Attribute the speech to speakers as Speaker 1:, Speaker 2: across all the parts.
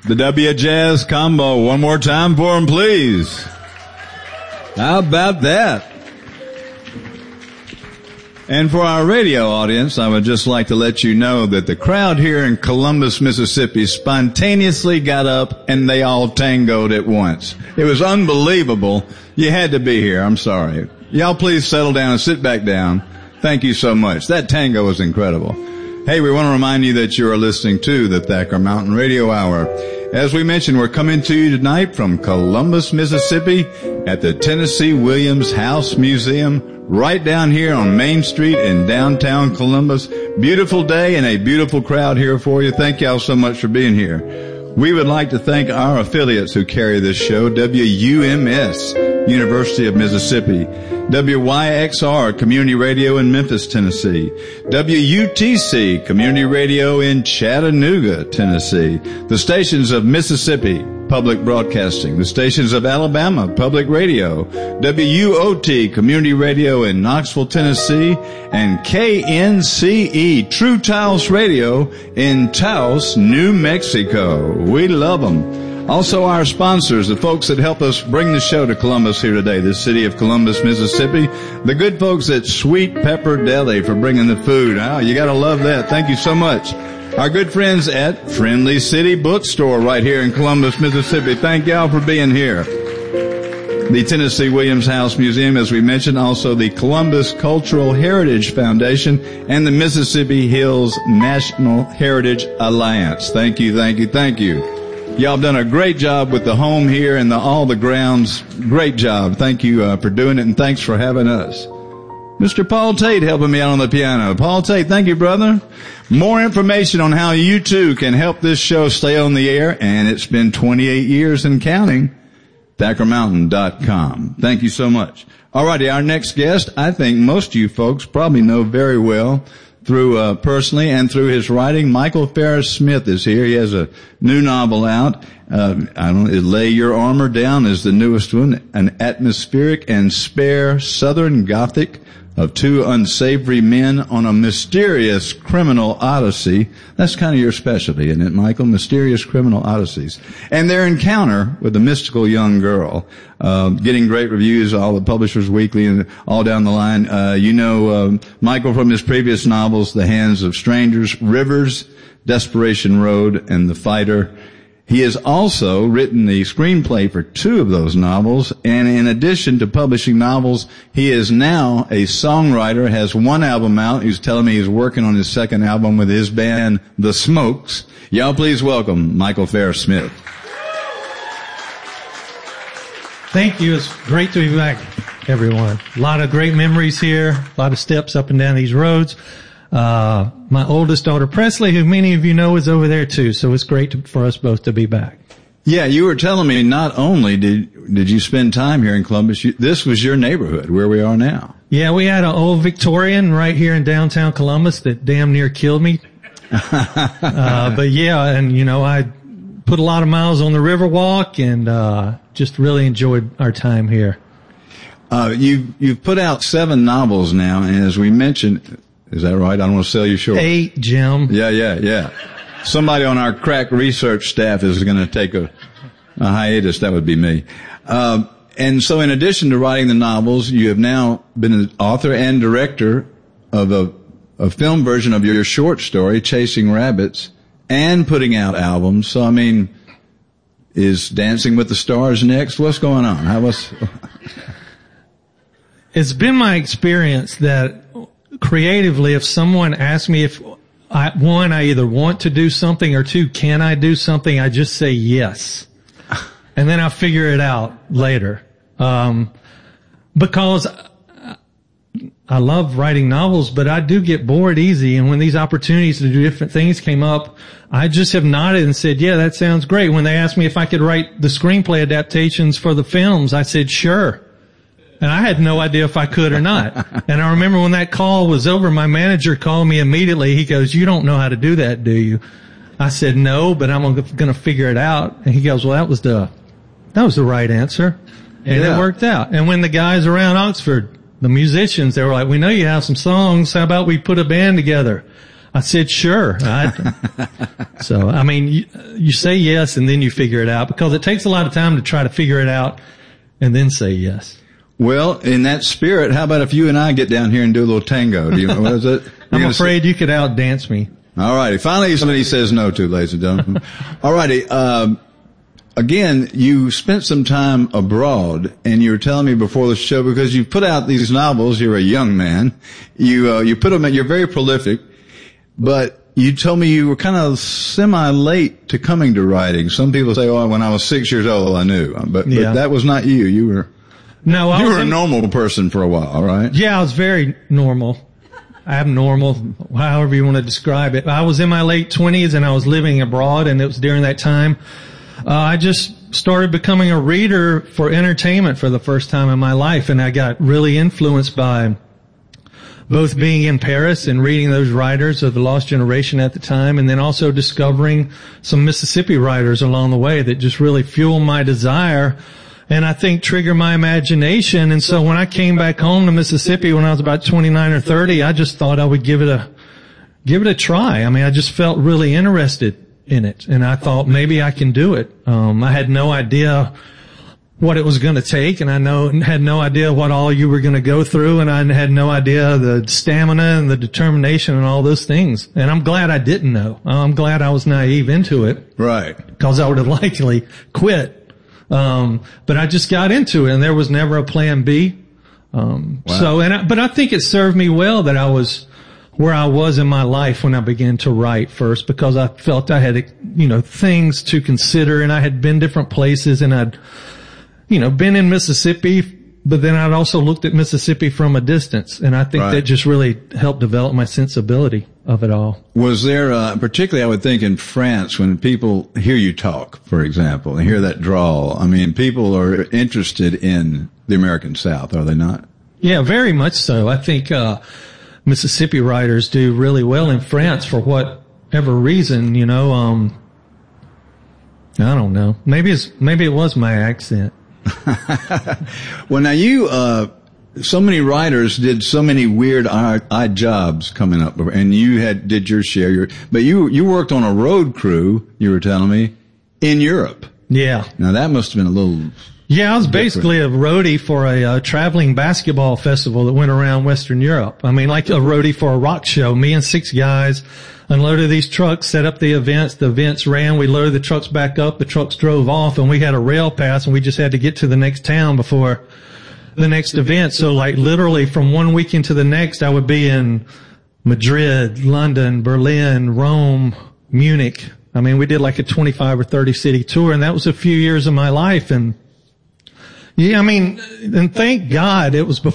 Speaker 1: The W Jazz combo. One more time for them, please. How about that? And for our radio audience, I would just like to let you know that the crowd here in Columbus, Mississippi spontaneously got up and they all tangoed at once. It was unbelievable. You had to be here. I'm sorry. Y'all please settle down and sit back down. Thank you so much. That tango was incredible. Hey, we want to remind you that you are listening to the Thacker Mountain Radio Hour. As we mentioned, we're coming to you tonight from Columbus, Mississippi at the Tennessee Williams House Museum right down here on Main Street in downtown Columbus. Beautiful day and a beautiful crowd here for you. Thank y'all so much for being here. We would like to thank our affiliates who carry this show, WUMS, University of Mississippi, WYXR, Community Radio in Memphis, Tennessee, WUTC, Community Radio in Chattanooga, Tennessee, the stations of Mississippi Public Broadcasting, the stations of Alabama Public Radio, WUOT, Community Radio in Knoxville, Tennessee, and KNCE, True Taos Radio in Taos, New Mexico. We love them. Also our sponsors, the folks that help us bring the show to Columbus here today, the city of Columbus, Mississippi. The good folks at Sweet Pepper Deli for bringing the food. Oh, you gotta love that. Thank you so much. Our good friends at Friendly City Bookstore right here in Columbus, Mississippi. Thank y'all for being here. The Tennessee Williams House Museum, as we mentioned, also the Columbus Cultural Heritage Foundation and the Mississippi Hills National Heritage Alliance. Thank you, thank you, thank you. Y'all have done a great job with the home here and all the grounds. Great job. Thank you for doing it, and thanks for having us. Mr. Paul Tate helping me out on the piano. Paul Tate, thank you, brother. More information on how you too can help this show stay on the air, and it's been 28 years and counting, ThackerMountain.com. Thank you so much. Alrighty, our next guest, I think most of you folks probably know very well through personally and through his writing. Michael Farris Smith is here. He has a new novel out. Lay Your Armor Down is the newest one. An atmospheric and spare Southern Gothic of two unsavory men on a mysterious criminal odyssey. That's kind of your specialty, isn't it, Michael? Mysterious criminal odysseys. And their encounter with a mystical young girl. Getting great reviews, all the Publishers Weekly and all down the line. Michael from his previous novels, The Hands of Strangers, Rivers, Desperation Road, and The Fighter. He has also written the screenplay for two of those novels, and in addition to publishing novels, he is now a songwriter, has one album out. He's telling me he's working on his second album with his band, The Smokes. Y'all please welcome Michael Farris Smith.
Speaker 2: Thank you. It's great to be back, everyone. A lot of great memories here, a lot of steps up and down these roads. My oldest daughter, Presley, who many of you know, is over there too, so it's great for us both to be back.
Speaker 1: Yeah, you were telling me not only did you spend time here in Columbus, this was your neighborhood where we are now.
Speaker 2: Yeah, we had an old Victorian right here in downtown Columbus that damn near killed me. But yeah, and I put a lot of miles on the Riverwalk and just really enjoyed our time here.
Speaker 1: You've put out 7 novels now, and as we mentioned, is that right? I don't want to sell you short.
Speaker 2: 8, Jim.
Speaker 1: Yeah. Somebody on our crack research staff is going to take a hiatus. That would be me. And so in addition to writing the novels, you have now been an author and director of a film version of your short story, Chasing Rabbits, and putting out albums. So, is Dancing with the Stars next? What's going on?
Speaker 2: It's been my experience that creatively, if someone asks me if I either want to do something, or 2, can I do something, I just say yes. And then I'll figure it out later. Because I love writing novels, but I do get bored easy. And when these opportunities to do different things came up, I just have nodded and said, yeah, that sounds great. When they asked me if I could write the screenplay adaptations for the films, I said, sure. And I had no idea if I could or not. And I remember when that call was over, my manager called me immediately. He goes, you don't know how to do that, do you? I said, no, but I'm going to figure it out. And he goes, well, that was the right answer. And It worked out. And when the guys around Oxford, the musicians, they were like, we know you have some songs. How about we put a band together? I said, sure. So, I mean, you say yes and then you figure it out, because it takes a lot of time to try to figure it out and then say yes.
Speaker 1: Well, in that spirit, how about if you and I get down here and do a little tango? Do you know what is it?
Speaker 2: I'm afraid you could outdance me.
Speaker 1: All righty. Finally, somebody says no to, ladies and gentlemen. All righty. Again, you spent some time abroad, and you were telling me before the show, because you put out these novels, you're a young man, you put them, you're very prolific, but you told me you were kind of semi-late to coming to writing. Some people say, oh, when I was 6 years old, I knew. But that was not you. You were a normal person for a while, right? Yeah,
Speaker 2: I was very normal. Abnormal, however you want to describe it. I was in my late 20s and I was living abroad, and it was during that time I just started becoming a reader for entertainment for the first time in my life, and I got really influenced by both being in Paris and reading those writers of the Lost Generation at the time, and then also discovering some Mississippi writers along the way that just really fueled my desire and I think trigger my imagination. And so when I came back home to Mississippi when I was about 29 or 30, I just thought I would give it a try. I mean, I just felt really interested in it, and I thought maybe I can do it. I had no idea what it was going to take, and had no idea what all you were going to go through, and I had no idea the stamina and the determination and all those things. And I'm glad I didn't know. I'm glad I was naive into it.
Speaker 1: Right.
Speaker 2: Because I would have likely quit. But I just got into it, and there was never a plan B. Wow. But I think it served me well that I was where I was in my life when I began to write first, because I felt I had, things to consider, and I had been different places, and I'd, been in Mississippi, but then I'd also looked at Mississippi from a distance, and I think that just really helped develop my sensibility of it all.
Speaker 1: Was there, particularly I would think in France, when people hear you talk, for example, and hear that drawl, I mean, people are interested in the American South, are they not?
Speaker 2: Yeah, very much so. I think, Mississippi writers do really well in France for whatever reason, I don't know. Maybe it was my accent.
Speaker 1: Well, now so many writers did so many weird odd jobs coming up, and you did your share. But you worked on a road crew, you were telling me, in Europe.
Speaker 2: Yeah.
Speaker 1: Now that must have been a little.
Speaker 2: Yeah, I was basically a roadie for a traveling basketball festival that went around Western Europe. I mean, like a roadie for a rock show. Me and 6 guys unloaded these trucks, set up the events ran, we loaded the trucks back up, the trucks drove off, and we had a rail pass, and we just had to get to the next town before the next event. So like literally from one weekend to the next, I would be in Madrid, London, Berlin, Rome, Munich. I mean, we did like a 25 or 30 city tour, and that was a few years of my life. And yeah, I mean, and thank God it was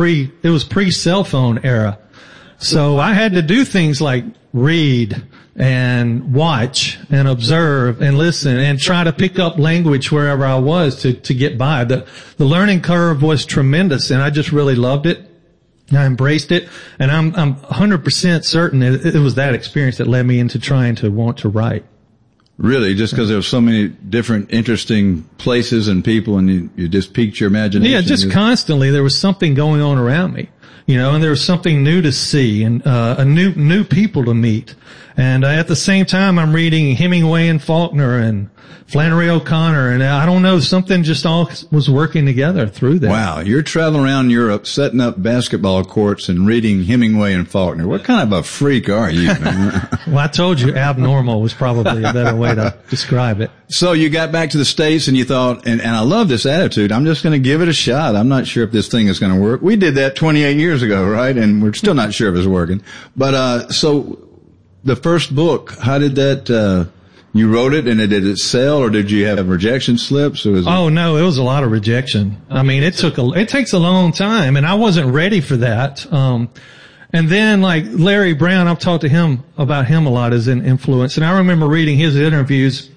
Speaker 2: pre-cell phone era. So I had to do things like read and watch and observe and listen and try to pick up language wherever I was to get by. The learning curve was tremendous, and I just really loved it. I embraced it, and I'm 100% certain it was that experience that led me into trying to want to write.
Speaker 1: Really? Just because there were so many different interesting places and people, and you just piqued your imagination?
Speaker 2: Yeah, just constantly there was something going on around me, and there was something new to see and new people to meet. And at the same time, I'm reading Hemingway and Faulkner and Flannery O'Connor, and I don't know, something just all was working together through that.
Speaker 1: Wow, you're traveling around Europe, setting up basketball courts and reading Hemingway and Faulkner. What kind of a freak are you, man?
Speaker 2: Well, I told you abnormal was probably a better way to describe it.
Speaker 1: So you got back to the States and you thought, and I love this attitude, I'm just going to give it a shot. I'm not sure if this thing is going to work. We did that 28 years ago, right? And we're still not sure if it's working. But, so the first book, how did that, you wrote it and did it sell, or did you have rejection slips? Or
Speaker 2: Oh no, it was a lot of rejection. I mean, it takes a long time, and I wasn't ready for that. And then like Larry Brown, I've talked to him about him a lot as an influence, and I remember reading his interviews,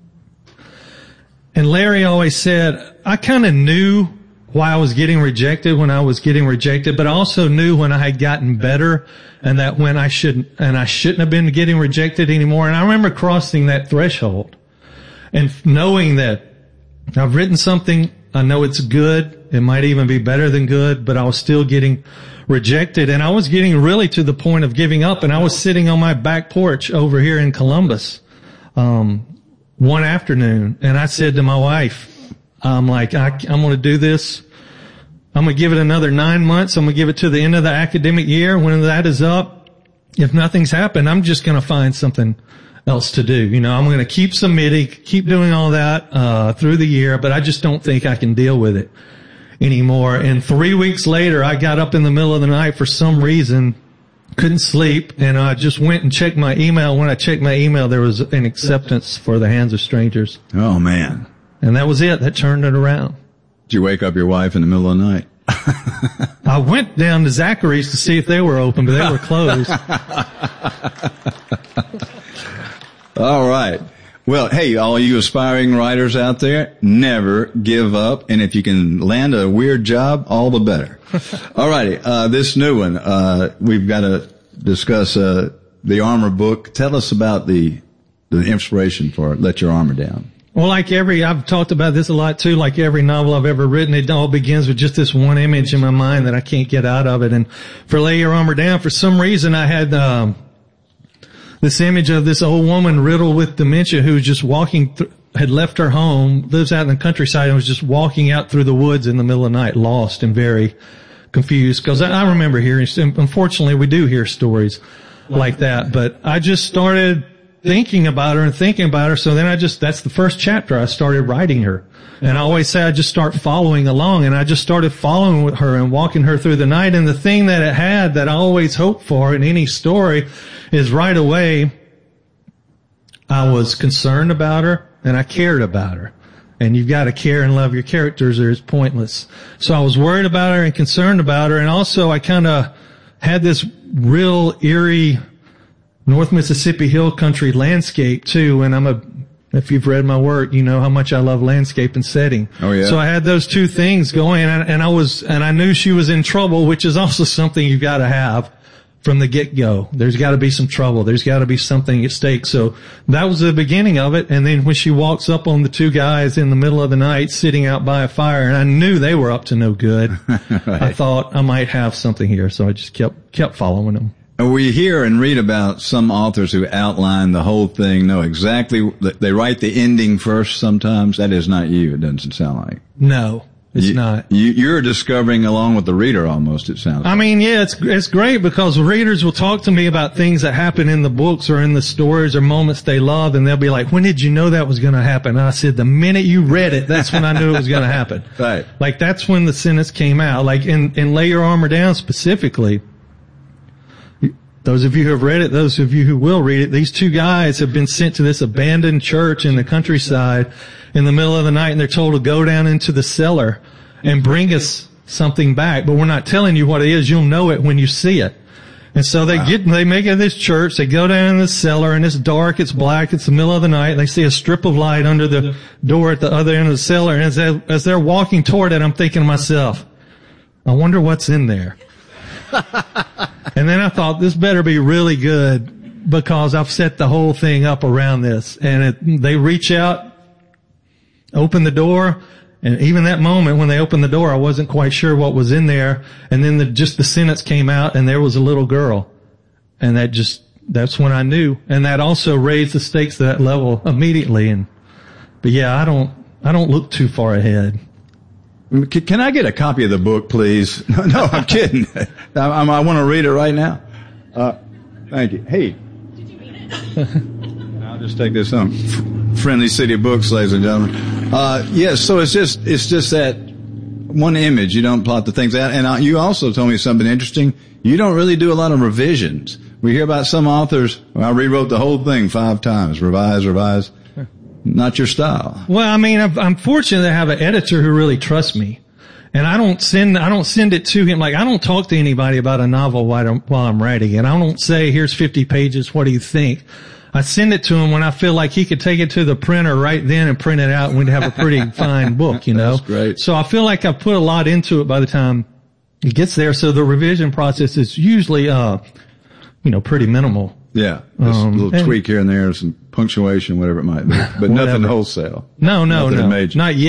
Speaker 2: and Larry always said, I kind of knew why I was getting rejected when I was getting rejected, but I also knew when I had gotten better, and that when I shouldn't have been getting rejected anymore. And I remember crossing that threshold and knowing that I've written something, I know it's good, It might even be better than good, but I was still getting rejected, and I was getting really to the point of giving up, and I was sitting on my back porch over here in Columbus, one afternoon, and I said to my wife, I'm like, I'm going to do this. I'm going to give it another 9 months. I'm going to give it to the end of the academic year. When that is up, if nothing's happened, I'm just going to find something else to do. You know, I'm going to keep submitting, keep doing all that, through the year, but I just don't think I can deal with it anymore. And 3 weeks later, I got up in the middle of the night for some reason, couldn't sleep, and I just went and checked my email. When I checked my email, there was an acceptance for The Hands of Strangers.
Speaker 1: Oh, man.
Speaker 2: And that was it. That turned it around.
Speaker 1: Did you wake up your wife in the middle of the night?
Speaker 2: I went down to Zachary's to see if they were open, but they were closed.
Speaker 1: All right. Well, hey, all you aspiring writers out there, never give up. And if you can land a weird job, all the better. All righty. This new one, we've got to discuss, the Armor book. Tell us about the inspiration for Let Your Armor Down.
Speaker 2: Well, I've talked about this a lot too, like every novel I've ever written, it all begins with just this one image in my mind that I can't get out of it. And for Lay Your Armor Down, for some reason I had, this image of this old woman riddled with dementia who was just walking had left her home, lives out in the countryside, and was just walking out through the woods in the middle of the night, lost and very confused. Cause I remember hearing, unfortunately we do hear stories like that, but I just started thinking about her. So then that's the first chapter. I started writing her. And I always say I just start following along, and I just started following with her and walking her through the night. And the thing that it had that I always hope for in any story is right away I was concerned about her and I cared about her. And you've got to care and love your characters or it's pointless. So I was worried about her and concerned about her. And also I kind of had this real eerie North Mississippi hill country landscape too, and if you've read my work, you know how much I love landscape and setting.
Speaker 1: Oh yeah.
Speaker 2: So I had those two things going, and I knew she was in trouble, which is also something you've got to have from the get-go. There's got to be some trouble. There's got to be something at stake. So that was the beginning of it, and then when she walks up on the two guys in the middle of the night sitting out by a fire, and I knew they were up to no good, right. I thought I might have something here, so I just kept following them.
Speaker 1: We hear and read about some authors who outline the whole thing, know exactly, they write the ending first sometimes. That is not you, it doesn't sound like.
Speaker 2: No, it's not.
Speaker 1: You're discovering along with the reader almost, it sounds like.
Speaker 2: I mean, yeah, it's great because readers will talk to me about things that happen in the books or in the stories or moments they love, and they'll be like, when did you know that was going to happen? And I said, the minute you read it, that's when I knew it was going to happen.
Speaker 1: Right.
Speaker 2: Like, that's when the sentence came out. Like, in Lay Your Armor Down specifically, those of you who have read it, those of you who will read it, these two guys have been sent to this abandoned church in the countryside in the middle of the night, and they're told to go down into the cellar and bring us something back. But we're not telling you what it is. You'll know it when you see it. And so they make it to this church, they go down in the cellar, and it's dark, it's black, it's the middle of the night, and they see a strip of light under the door at the other end of the cellar, and as they're walking toward it, I'm thinking to myself, I wonder what's in there. And then I thought, this better be really good because I've set the whole thing up around this. And they reach out, open the door, and even that moment when they opened the door, I wasn't quite sure what was in there. And then just the sentence came out, and there was a little girl. And that's when I knew. And that also raised the stakes to that level immediately. But yeah, I don't look too far ahead.
Speaker 1: Can I get a copy of the book, please? No, I'm kidding. I want to read it right now. Thank you. Hey.
Speaker 3: Did you read it?
Speaker 1: I'll just take this home. Friendly City Books, ladies and gentlemen. Yes, so it's just that one image. You don't plot the things out. And you also told me something interesting. You don't really do a lot of revisions. We hear about some authors, I rewrote the whole thing 5 times. Revise. Not your style.
Speaker 2: Well, I mean, I'm fortunate to have an editor who really trusts me. And I don't send it to him. Like, I don't talk to anybody about a novel while I'm writing. And I don't say, here's 50 pages. What do you think? I send it to him when I feel like he could take it to the printer right then and print it out, and we'd have a pretty fine book, you know?
Speaker 1: That's great.
Speaker 2: So I feel like I've put a lot into it by the time it gets there. So the revision process is usually, pretty minimal.
Speaker 1: Yeah. Just a little tweak here and there, some punctuation, whatever it might be. But nothing wholesale.
Speaker 2: No.
Speaker 1: Major.
Speaker 2: Not yet.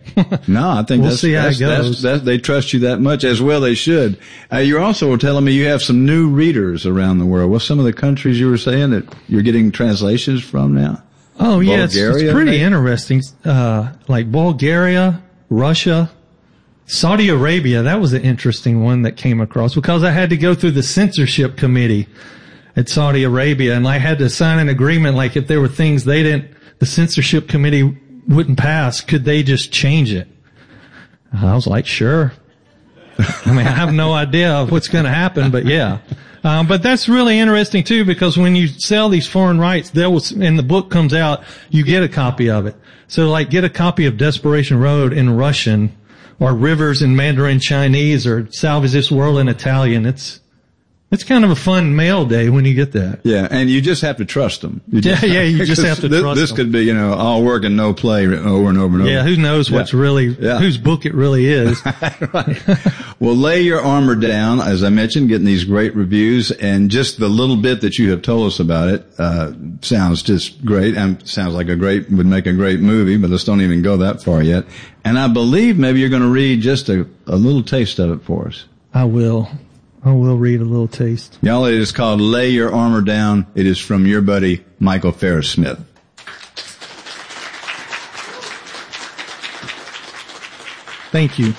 Speaker 1: No, I think
Speaker 2: We'll see how it goes.
Speaker 1: They trust you that much, as well they should. You're also telling me you have some new readers around the world. What's some of the countries you were saying that you're getting translations from now?
Speaker 2: Oh, yeah, it's pretty
Speaker 1: maybe?
Speaker 2: interesting. Like Bulgaria, Russia, Saudi Arabia. That was an interesting one that came across because I had to go through the censorship committee at Saudi Arabia, and I had to sign an agreement. Like if there were things the censorship committee wouldn't pass, could they just change it? I was like, sure. I mean, I have no idea of what's going to happen, but yeah. But that's really interesting too, because when you sell these foreign rights, and the book comes out, you get a copy of it. So like get a copy of Desperation Road in Russian, or Rivers in Mandarin Chinese, or Salvage This World in Italian. It's kind of a fun mail day when you get that.
Speaker 1: Yeah, and you just have to trust them.
Speaker 2: You just have to trust them.
Speaker 1: This could be, all work and no play over and over and over.
Speaker 2: Yeah, who knows whose book it really is.
Speaker 1: Right. Well, Lay Your Armor Down, as I mentioned, getting these great reviews, and just the little bit that you have told us about it, sounds just great, and sounds like would make a great movie, but let's don't even go that far yet. And I believe maybe you're going to read just a little taste of it for us.
Speaker 2: I will read a little taste.
Speaker 1: Y'all, it is called Lay Your Armor Down. It is from your buddy, Michael Farris Smith.
Speaker 2: Thank you.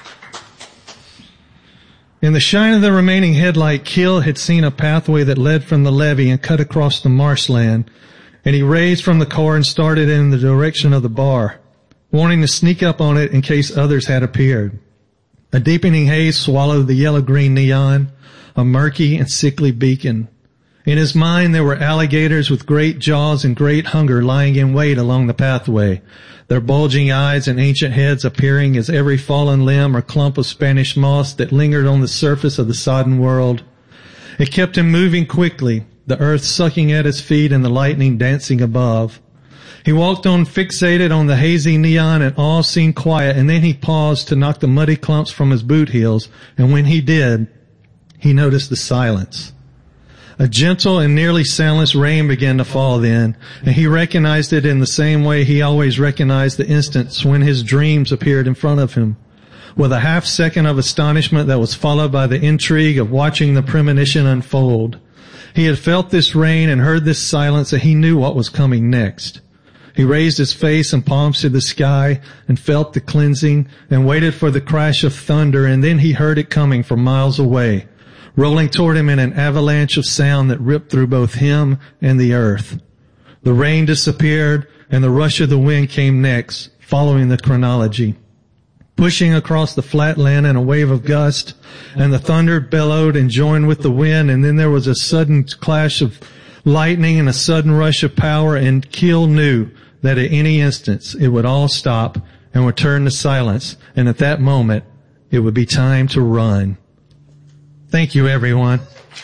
Speaker 2: In the shine of the remaining headlight, Keel had seen a pathway that led from the levee and cut across the marshland, and he raised from the car and started in the direction of the bar, wanting to sneak up on it in case others had appeared. A deepening haze swallowed the yellow-green neon, a murky and sickly beacon. In his mind, there were alligators with great jaws and great hunger lying in wait along the pathway, their bulging eyes and ancient heads appearing as every fallen limb or clump of Spanish moss that lingered on the surface of the sodden world. It kept him moving quickly, the earth sucking at his feet and the lightning dancing above. He walked on fixated on the hazy neon, and all seemed quiet, and then he paused to knock the muddy clumps from his boot heels, and when he did, he noticed the silence. A gentle and nearly soundless rain began to fall then, and he recognized it in the same way he always recognized the instants when his dreams appeared in front of him, with a half second of astonishment that was followed by the intrigue of watching the premonition unfold. He had felt this rain and heard this silence, and he knew what was coming next. He raised his face and palms to the sky and felt the cleansing and waited for the crash of thunder, and then he heard it coming from miles away, rolling toward him in an avalanche of sound that ripped through both him and the earth. The rain disappeared and the rush of the wind came next, following the chronology, pushing across the flat land in a wave of gust, and the thunder bellowed and joined with the wind, and then there was a sudden clash of lightning and a sudden rush of power, and Keel knew that at any instant it would all stop and return to silence, and at that moment it would be time to run. Thank you, everyone.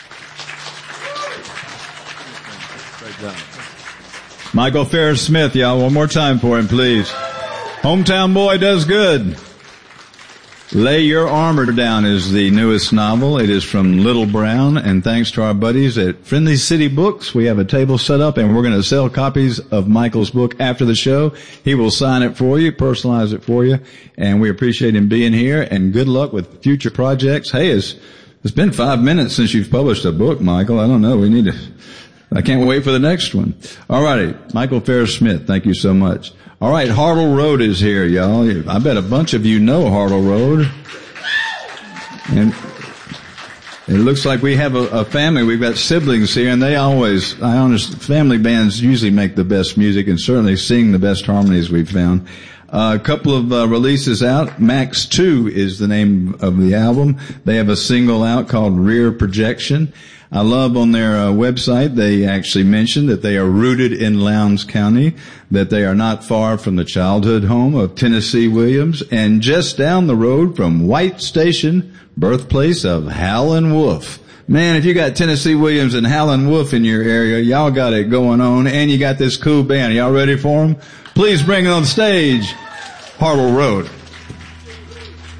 Speaker 1: Michael Farris Smith, y'all, one more time for him, please. Hometown Boy does good. Lay Your Armor Down is the newest novel. It is from Little Brown, and thanks to our buddies at Friendly City Books, we have a table set up, and we're going to sell copies of Michael's book after the show. He will sign it for you, personalize it for you, and we appreciate him being here, and good luck with future projects. Hey, it's been 5 minutes since you've published a book, Michael. I don't know. I can't wait for the next one. All righty. Michael Farris Smith, thank you so much. All right, Hartle Road is here, y'all. I bet a bunch of you know Hartle Road. And it looks like we have a family. We've got siblings here, and family bands usually make the best music and certainly sing the best harmonies we've found. A couple of releases out. Max 2 is the name of the album. They have a single out called Rear Projection. I love on their website, they actually mention that they are rooted in Lowndes County, that they are not far from the childhood home of Tennessee Williams, and just down the road from White Station, birthplace of Howlin' Wolf. Man, if you got Tennessee Williams and Howlin' Wolf in your area, y'all got it going on, and you got this cool band. Y'all ready for them? Please bring it on stage, Hartle Road.